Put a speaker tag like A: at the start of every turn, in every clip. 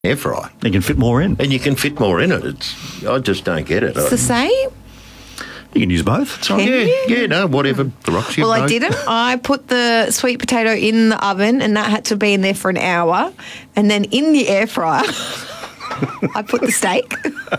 A: air fryer.
B: You can fit more in.
A: And you can fit more in it. I just don't get it.
C: It's the same.
B: You can use both. It's all right.
A: Whatever. The rocks you
C: Well,
A: know.
C: I didn't. I put the sweet potato in the oven, and that had to be in there for an hour. And then in the air fryer, I put the steak.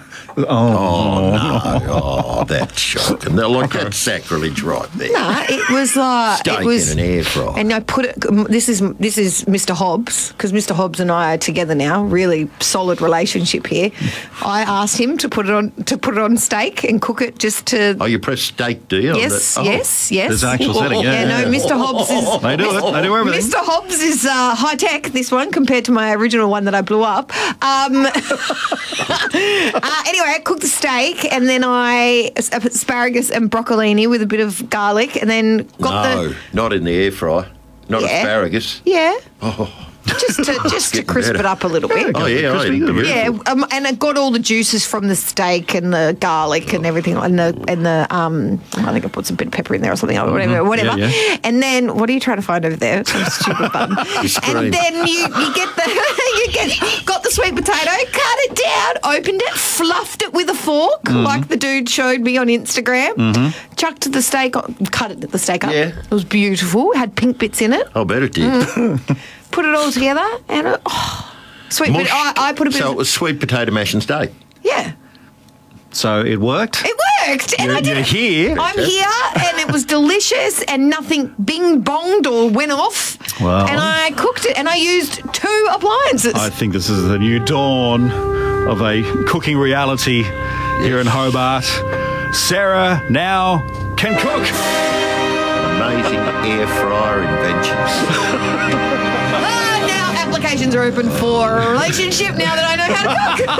A: Oh, that's shocking. That's sacrilege right there.
C: No, it was
A: Steak
C: it was
A: in an air fryer.
C: And I put it. This is Mr. Hobbs, because Mr. Hobbs and I are together now. Really solid relationship here. I asked him to put it on steak and cook it just to.
A: Oh, you press steak, do you?
C: Yes.
B: There's an actual setting,
C: Yeah, no, Mr. Hobbs is.
B: They do it. They do everything.
C: Mr. Hobbs is high tech. This one compared to my original one that I blew up. Anyway, I cooked the steak, and then I asparagus and broccolini with a bit of garlic, and then got
A: not in the air fryer. Not asparagus.
C: Yeah.
A: Oh.
C: Just to crisp it up a little bit.
A: Oh, yeah.
C: Yeah, and I got all the juices from the steak and the garlic and everything, and the I think I put some bit of pepper in there or something, or whatever.
B: Yeah.
C: And then what are you trying to find over there? Some stupid button. And then you got the sweet potato, cut it down, opened it, fluffed it with a fork like the dude showed me on Instagram. Chucked the steak, cut the steak up.
A: Yeah.
C: It was beautiful. It had pink bits in it.
A: I'll bet it did.
C: Put it all together, and sweet. But I put a bit.
A: So
C: of,
A: it was sweet potato mash and steak.
C: yeah,
B: So it worked.
C: it worked, and I did.
B: You're here.
C: I'm here, and it was delicious, and nothing bing bonged or went off.
B: Wow.
C: And I cooked it, and I used 2 appliances.
B: I think this is the new dawn of a cooking reality here in Hobart. Sarah now can cook.
A: Amazing air fryer inventions.
C: Now applications are open for a relationship. Now that I know how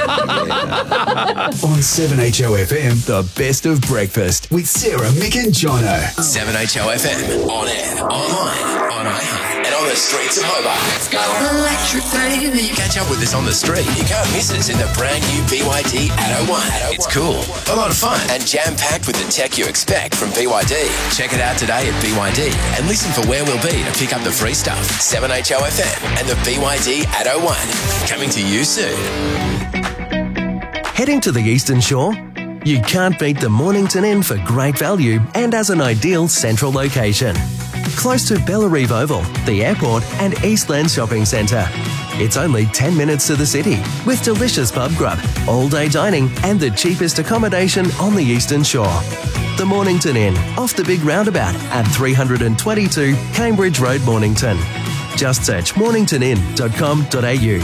C: to cook.
D: On 7HOFM, the best of breakfast with Sarah, Mick and Jono.
E: 7HOFM, on air, online, on iHeart, and on the streets of Hobart. Let's go. Electric baby. You catch up with us on the street. You can't miss us in the brand new BYD Atto 1. It's cool, a lot of fun, and jam-packed with the tech you expect from BYD. Check it out today at BYD and listen for where we'll be to pick up the free stuff. 7HOFM and the BYD Atto 1. Coming to you soon.
F: Heading to the Eastern Shore? You can't beat the Mornington Inn for great value and as an ideal central location. Close to Bellarive Oval, the airport and Eastland Shopping Centre. It's only 10 minutes to the city with delicious pub grub, all-day dining and the cheapest accommodation on the Eastern Shore. The Mornington Inn, off the big roundabout at 322 Cambridge Road, Mornington. Just search morningtonin.com.au.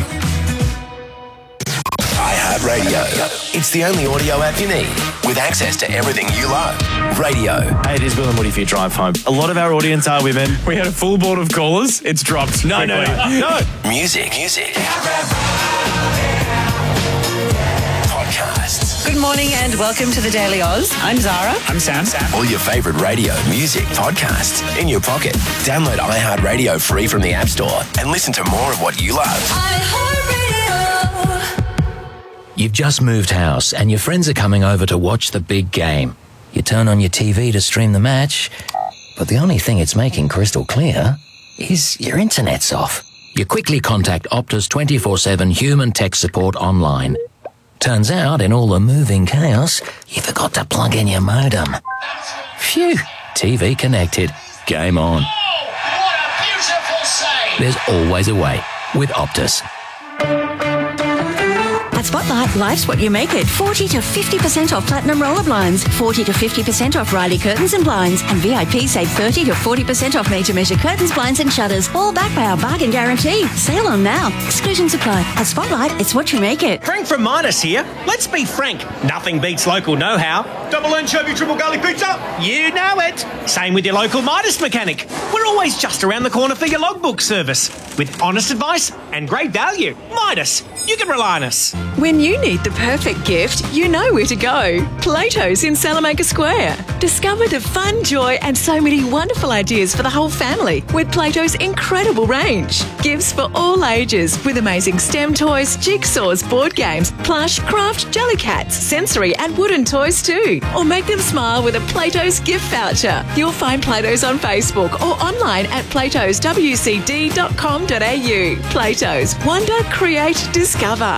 E: iHeartRadio. It's the only audio app you need with access to everything you love. Radio.
G: Hey, it is Will and Woody for your drive home. A lot of our audience are women. We had a full board of callers. It's dropped. No.
E: Music. Podcasts.
H: Good morning and welcome to the Daily Oz. I'm Zara.
G: I'm Sam.
E: All your favourite radio, music, podcasts in your pocket. Download iHeartRadio free from the App Store and listen to more of what you love.
I: You've just moved house and your friends are coming over to watch the big game. You turn on your TV to stream the match, but the only thing it's making crystal clear is your internet's off. You quickly contact Optus 24/7 human tech support online. Turns out, in all the moving chaos, you forgot to plug in your modem. Phew, TV connected. Game on.
J: Oh, what a beautiful save!
I: There's always a way with Optus.
K: At Spotlight, life's what you make it. 40 to 50% off Platinum Roller Blinds, 40 to 50% off Riley Curtains and Blinds, and VIP save 30 to 40% off Major Measure Curtains, Blinds and Shutters, all backed by our bargain guarantee. Sale on now. Exclusions apply. At Spotlight, it's what you make it.
L: Frank from Midas here. Let's be frank. Nothing beats local know-how. Double anchovy, triple garlic pizza. You know it. Same with your local Midas mechanic. We're always just around the corner for your logbook service. With honest advice and great value. Midas. You can rely on us.
K: When you
M: you need the perfect gift, you know where to go. Plato's in Salamanca Square. Discover the fun, joy and so many wonderful ideas for the whole family with Plato's incredible range. Gifts for all ages with amazing STEM toys, jigsaws, board games, plush, craft, jelly cats, sensory and wooden toys too. Or make them smile with a Plato's gift voucher. You'll find Plato's on Facebook or online at platoswcd.com.au. Plato's. Wonder, create, discover.